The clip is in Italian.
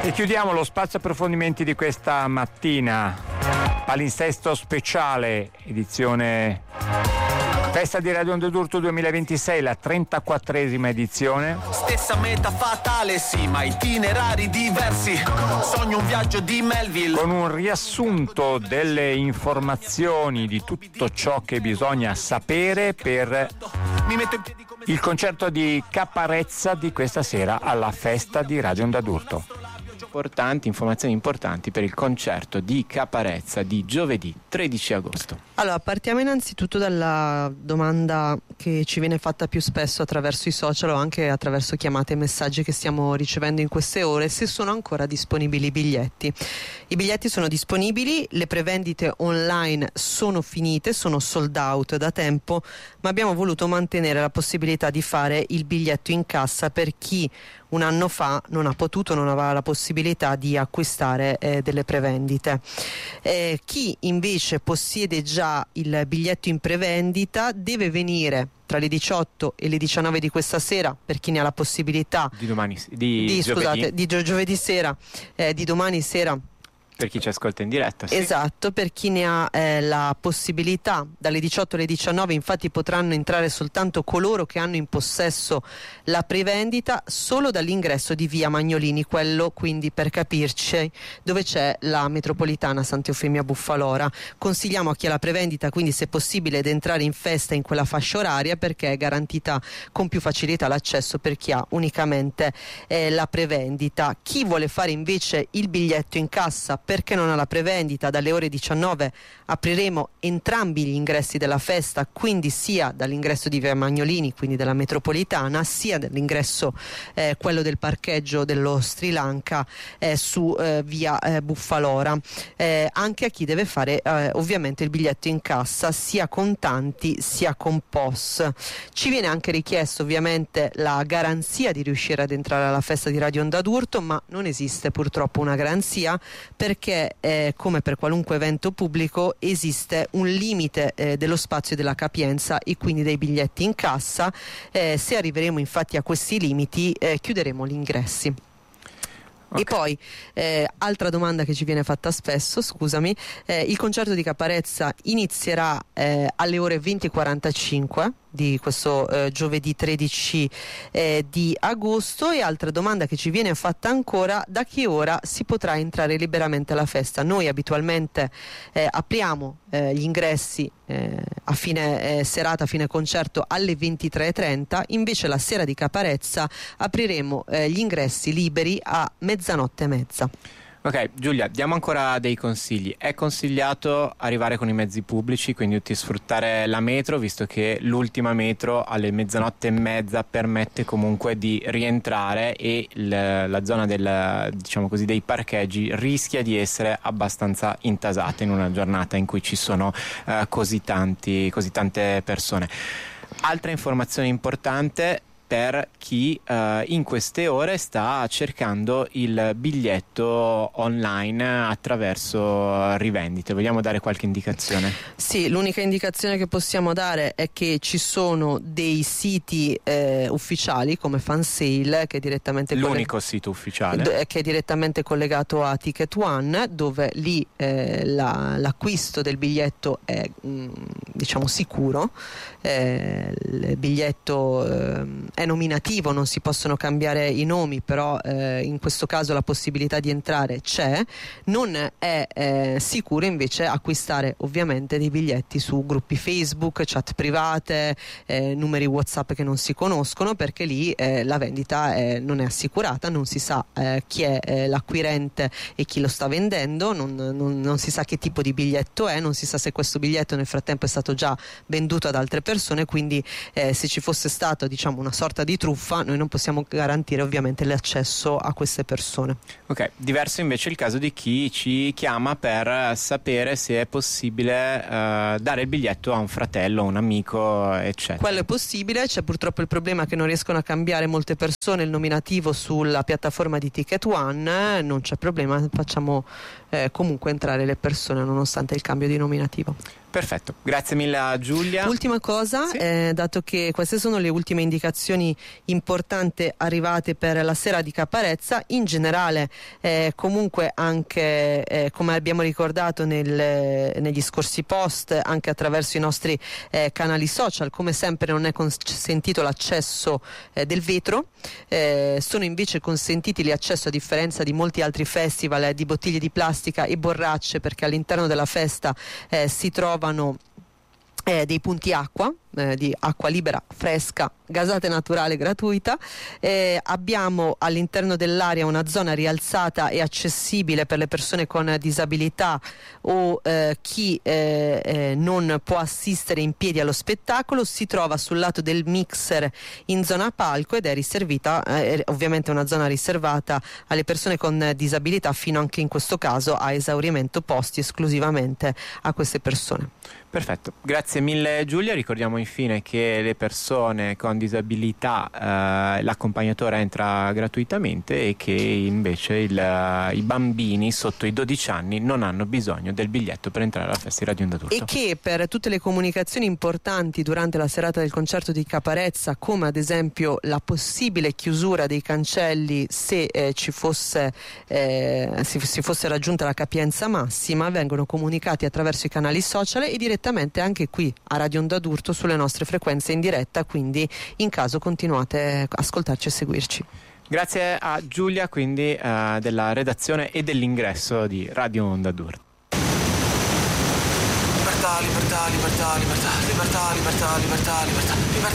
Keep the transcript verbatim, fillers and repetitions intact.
E chiudiamo lo spazio approfondimenti di questa mattina. Palinsesto speciale, edizione Festa di Radio Onda d'Urto duemilaventisei, la trentaquattresima edizione. Stessa meta fatale, sì, ma itinerari diversi. Sogno un viaggio di Melville. Con un riassunto delle informazioni di tutto ciò che bisogna sapere per il concerto di Caparezza di questa sera alla Festa di Radio Onda d'Urto. Importanti, informazioni importanti per il concerto di Caparezza di giovedì tredici agosto. Allora, partiamo innanzitutto dalla domanda che ci viene fatta più spesso attraverso i social o anche attraverso chiamate e messaggi che stiamo ricevendo in queste ore: se sono ancora disponibili i biglietti. I biglietti sono disponibili, le prevendite online sono finite, sono sold out da tempo, ma abbiamo voluto mantenere la possibilità di fare il biglietto in cassa per chi un anno fa non ha potuto, non aveva la possibilità di acquistare eh, delle prevendite. Eh, chi invece possiede già il biglietto in prevendita deve venire tra le diciotto e le diciannove di questa sera, per chi ne ha la possibilità, di domani di, di giovedì. scusate, di gio- giovedì sera, eh, di domani sera. Per chi ci ascolta in diretta, sì. Esatto, per chi ne ha eh, la possibilità, dalle diciotto alle diciannove infatti potranno entrare soltanto coloro che hanno in possesso la prevendita solo dall'ingresso di via Magnolini, quello quindi, per capirci, dove c'è la metropolitana Sant'Eufemia Buffalora. Consigliamo a chi ha la prevendita quindi, se possibile, di entrare in festa in quella fascia oraria, perché è garantita con più facilità l'accesso per chi ha unicamente eh, la prevendita. Chi vuole fare invece il biglietto in cassa perché non ha la prevendita, dalle ore diciannove apriremo entrambi gli ingressi della festa, quindi sia dall'ingresso di via Magnolini, quindi della metropolitana, sia dall'ingresso eh, quello del parcheggio dello Sri Lanka eh, su eh, via eh, Buffalora. Eh, anche a chi deve fare eh, ovviamente il biglietto in cassa, sia contanti sia con P O S. Ci viene anche richiesto ovviamente la garanzia di riuscire ad entrare alla festa di Radio Onda d'Urto, ma non esiste purtroppo una garanzia, perché perché eh, come per qualunque evento pubblico esiste un limite eh, dello spazio e della capienza e quindi dei biglietti in cassa. Eh, se arriveremo infatti a questi limiti eh, chiuderemo gli ingressi. Okay. E poi eh, altra domanda che ci viene fatta spesso, scusami, eh, il concerto di Caparezza inizierà eh, alle ore venti e quarantacinque di questo eh, giovedì tredici eh, di agosto. E altra domanda che ci viene fatta ancora: da che ora si potrà entrare liberamente alla festa? Noi abitualmente eh, apriamo eh, gli ingressi eh, a fine eh, serata, a fine concerto alle ventitré e trenta, invece la sera di Caparezza apriremo eh, gli ingressi liberi a mezzanotte e mezza. Ok, Giulia, diamo ancora dei consigli. È consigliato arrivare con i mezzi pubblici, quindi sfruttare la metro, visto che l'ultima metro alle mezzanotte e mezza permette comunque di rientrare e l- la zona del, diciamo così, dei parcheggi rischia di essere abbastanza intasata in una giornata in cui ci sono uh, così tanti, così tante persone. Altra informazione importante per chi uh, in queste ore sta cercando il biglietto online attraverso rivendite. Vogliamo dare qualche indicazione? Sì, l'unica indicazione che possiamo dare è che ci sono dei siti eh, ufficiali come Fansale, che è direttamente l'unico colleg- sito ufficiale d- che è direttamente collegato a Ticket One, dove lì eh, la, l'acquisto del biglietto è mh, diciamo sicuro. Eh, il biglietto eh, è nominativo, non si possono cambiare i nomi, però eh, in questo caso la possibilità di entrare c'è. Non è eh, sicuro invece acquistare ovviamente dei biglietti su gruppi Facebook, chat private, eh, numeri WhatsApp che non si conoscono, perché lì eh, la vendita è, non è assicurata, non si sa eh, chi è eh, l'acquirente e chi lo sta vendendo, non, non, non si sa che tipo di biglietto è, non si sa se questo biglietto nel frattempo è stato già venduto ad altre persone, quindi eh, se ci fosse stato diciamo una sorta di truffa, noi non possiamo garantire ovviamente l'accesso a queste persone. Ok, diverso invece il caso di chi ci chiama per sapere se è possibile uh, dare il biglietto a un fratello, un amico, eccetera. Quello è possibile, c'è purtroppo il problema che non riescono a cambiare molte persone il nominativo sulla piattaforma di Ticket One. Non c'è problema, facciamo eh, comunque entrare le persone nonostante il cambio di nominativo. Perfetto, grazie mille a Giulia. Ultima cosa, sì. eh, dato che queste sono le ultime indicazioni importanti arrivate per la sera di Caparezza, in generale eh, comunque anche eh, come abbiamo ricordato nel, negli scorsi post, anche attraverso i nostri eh, canali social, come sempre non è consentito l'accesso eh, del vetro, eh, sono invece consentiti l'accesso, a differenza di molti altri festival, eh, di bottiglie di plastica e borracce, perché all'interno della festa eh, si trovano Eh, dei punti acqua, eh, di acqua libera, fresca, gasata e naturale, gratuita. Eh, abbiamo all'interno dell'area una zona rialzata e accessibile per le persone con disabilità o eh, chi eh, eh, non può assistere in piedi allo spettacolo. Si trova sul lato del mixer in zona palco ed è riservita, eh, ovviamente una zona riservata alle persone con disabilità, fino anche in questo caso a esaurimento posti esclusivamente a queste persone. Perfetto, grazie mille Giulia. Ricordiamo infine che le persone con disabilità, eh, l'accompagnatore entra gratuitamente e che invece il, i bambini sotto i dodici anni non hanno bisogno del biglietto per entrare alla festa di Radio Onda d'Urto. E che per tutte le comunicazioni importanti durante la serata del concerto di Caparezza, come ad esempio la possibile chiusura dei cancelli se eh, ci fosse, eh, si, si fosse raggiunta la capienza massima, vengono comunicati attraverso i canali social e direttamente anche qui a Radio Onda d'Urto sulle nostre frequenze in diretta, quindi in caso continuate a ascoltarci e seguirci. Grazie a Giulia, quindi eh, della redazione e dell'ingresso di Radio Onda d'Urto. Libertà, libertà, libertà, libertà, libertà, libertà, libertà, libertà, libertà.